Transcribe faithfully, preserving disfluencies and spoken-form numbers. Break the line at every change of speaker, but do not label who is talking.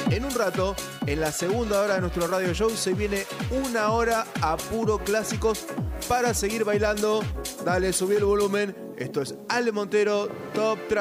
En un rato, en la segunda hora de nuestro radio show, se viene una hora a puro clásicos para seguir bailando. Dale, subí el volumen. Esto es Ale Montero, Top Track.